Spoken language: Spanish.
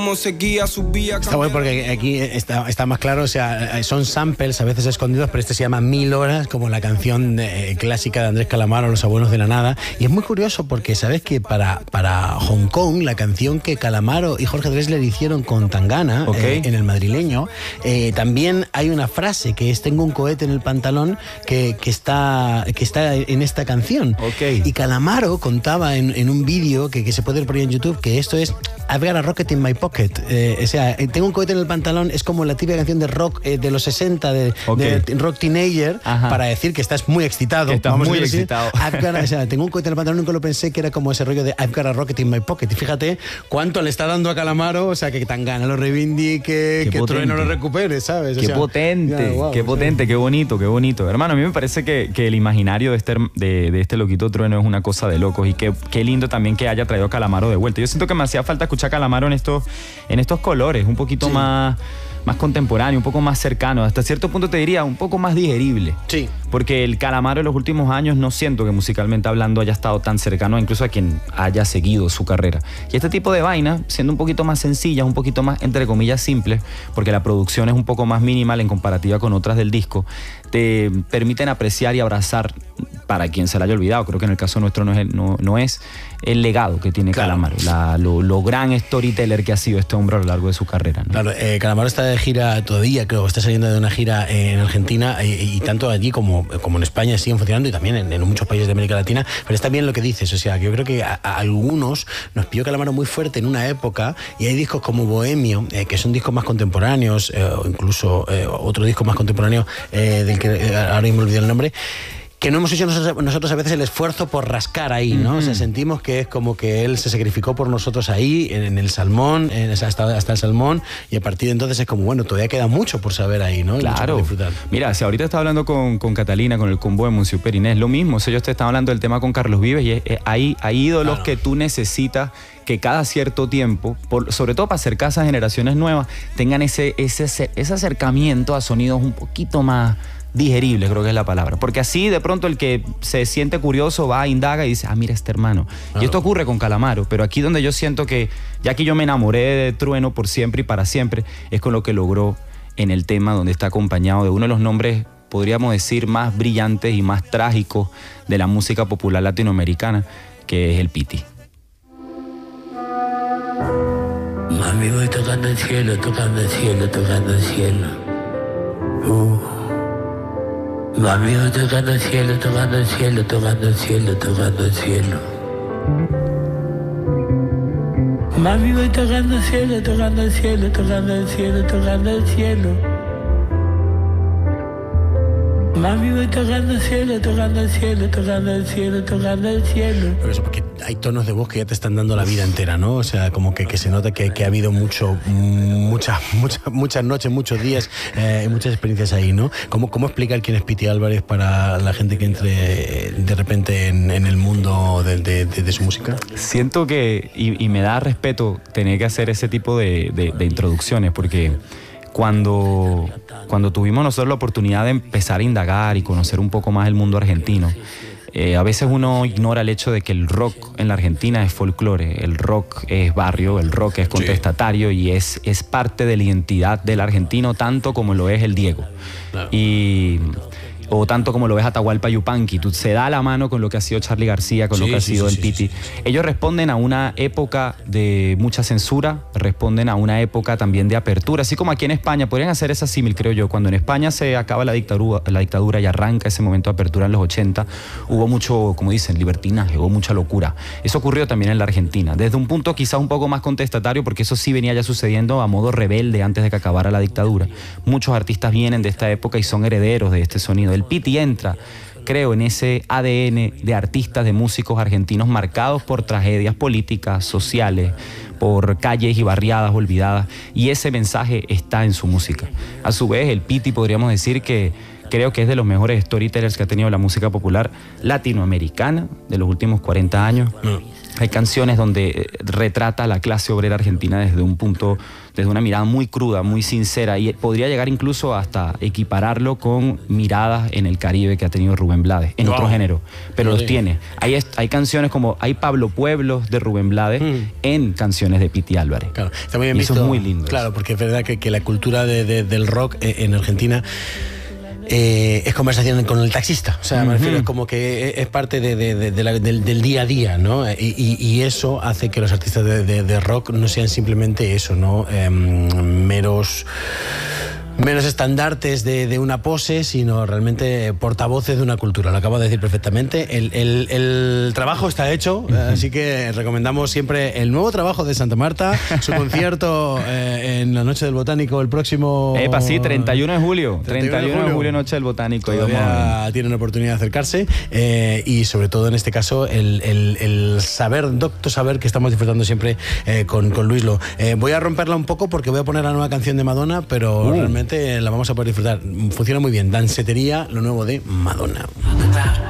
Está bueno porque aquí está más claro, o sea, son samples a veces escondidos, pero este se llama 1000 horas, como la canción clásica de Andrés Calamaro, Los abuelos de la nada. Y es muy curioso porque sabes que para Hong Kong, la canción que Calamaro y Jorge Drexler hicieron con Tangana, en el madrileño, también hay una frase que es: tengo un cohete en el pantalón, que está en esta canción. Y Calamaro contaba en un vídeo que se puede ver por ahí en YouTube que esto es I've got a rocket in my pocket. O sea, tengo un cohete en el pantalón, es como la típica canción de rock de los 60, de rock teenager, para decir que estás muy excitado. Estás muy excitado. O sea, tengo un cohete en el pantalón, nunca lo pensé, que era como ese rollo de I've got a rocket in my pocket. Y fíjate cuánto le está dando a Calamaro, o sea, que Tangana lo reivindique, que Trueno lo recupere, ¿sabes? Qué potente, qué potente, qué bonito, qué bonito. Hermano, a mí me parece que el imaginario de este loquito Trueno es una cosa de locos, y qué lindo también que haya traído a Calamaro de vuelta. Yo siento que me hacía falta escuchar a Calamaro en estos colores, un poquito más contemporáneo, un poco más cercano, hasta cierto punto te diría un poco más digerible. Sí. Porque el Calamaro en los últimos años no siento que musicalmente hablando haya estado tan cercano incluso a quien haya seguido su carrera. Y este tipo de vaina, siendo un poquito más sencillas, un poquito más entre comillas simples, porque la producción es un poco más minimal en comparativa con otras del disco, te permiten apreciar y abrazar, para quien se la haya olvidado, creo que en el caso nuestro no es el legado que tiene Calamaro, lo gran storyteller que ha sido este hombre a lo largo de su carrera, ¿no? Claro, Calamaro está de gira todavía, creo, está saliendo de una gira en Argentina, y tanto allí como en España siguen funcionando, y también en muchos países de América Latina, pero está bien lo que dices, o sea, que yo creo que a algunos nos pilló Calamaro muy fuerte en una época, y hay discos como Bohemio, que son discos más contemporáneos, o incluso otro disco más contemporáneo del que ahora mismo me olvidé el nombre, que no hemos hecho nosotros a veces el esfuerzo por rascar ahí, ¿no? O sea, sentimos que es como que él se sacrificó por nosotros ahí, en el Salmón, hasta el Salmón, y a partir de entonces es como, bueno, todavía queda mucho por saber ahí, ¿no? Claro. Mira, si ahorita estaba hablando con Catalina, con el combo de Monsieur Periné, es lo mismo. O sea, ellos te estaban hablando del tema con Carlos Vives, y hay ídolos que tú necesitas que cada cierto tiempo, sobre todo para acercar a esas generaciones nuevas, tengan ese acercamiento a sonidos un poquito más digerible, creo que es la palabra, porque así de pronto el que se siente curioso va, indaga y dice, mira este hermano. Y esto ocurre con Calamaro, pero aquí donde yo siento que, ya que yo me enamoré de Trueno por siempre y para siempre, es con lo que logró en el tema donde está acompañado de uno de los nombres, podríamos decir, más brillantes y más trágicos de la música popular latinoamericana, que es el Piti. Mami, voy tocando el cielo, tocando el cielo, tocando el cielo. Mami, voy tocando el cielo, tocando el cielo, tocando el cielo, tocando el cielo. Mami, voy tocando el cielo, tocando el cielo, tocando el cielo, tocando el cielo. Mami, voy tocando el cielo, tocando el cielo, tocando el cielo, tocando el cielo. Pero eso, porque hay tonos de voz que ya te están dando la vida entera, ¿no? O sea, como que se nota que ha habido muchas noches, muchos días, y muchas experiencias ahí, ¿no? ¿Cómo explicar quién es Piti Álvarez para la gente que entre de repente en el mundo de su música? Siento que, y me da respeto tener que hacer ese tipo de introducciones, porque cuando tuvimos nosotros la oportunidad de empezar a indagar y conocer un poco más el mundo argentino, a veces uno ignora el hecho de que el rock en la Argentina es folclore, el rock es barrio, el rock es contestatario, y es parte de la identidad del argentino, tanto como lo es el Diego. Claro. O tanto como lo ves Atahualpa Yupanqui. Se da la mano con lo que ha sido Charly García, con lo que ha sido el Piti. Ellos responden a una época de mucha censura, responden a una época también de apertura, así como aquí en España. Podrían hacer esa símil, creo yo. Cuando en España se acaba la dictadura y arranca ese momento de apertura en los 80, hubo mucho, como dicen, libertinaje, hubo mucha locura. Eso ocurrió también en la Argentina, desde un punto quizás un poco más contestatario, porque eso sí venía ya sucediendo a modo rebelde antes de que acabara la dictadura. Muchos artistas vienen de esta época y son herederos de este sonido. El Piti entra, creo, en ese ADN de artistas, de músicos argentinos marcados por tragedias políticas, sociales, por calles y barriadas olvidadas, y ese mensaje está en su música. A su vez, el Piti, podríamos decir que creo que es de los mejores storytellers que ha tenido la música popular latinoamericana de los últimos 40 años. Hay canciones donde retrata la clase obrera argentina desde una mirada muy cruda, muy sincera, y podría llegar incluso hasta equipararlo con miradas en el Caribe que ha tenido Rubén Blades, en otro género, pero los tiene. Hay canciones como, hay Pablo Pueblos de Rubén Blades en canciones de Piti Álvarez. Claro, está muy bien y visto. eso es muy lindo. Claro, porque es verdad que la cultura del rock en Argentina es conversación con el taxista, o sea, me refiero, es como que es parte del día a día, ¿no? Y eso hace que los artistas de rock no sean simplemente eso, ¿no? Menos estandartes de una pose, sino realmente portavoces de una cultura. Lo acabo de decir perfectamente. El trabajo está hecho, así que recomendamos siempre el nuevo trabajo de Santa Marta, su concierto en la Noche del Botánico el próximo... Sí, 31 de julio. 31 de julio, Noche del Botánico. Todavía tienen oportunidad de acercarse y sobre todo en este caso el saber, docto saber que estamos disfrutando siempre con Luislo. Voy a romperla un poco porque voy a poner la nueva canción de Madonna, pero realmente la vamos a poder disfrutar. Funciona muy bien. Dancetería, lo nuevo de Madonna.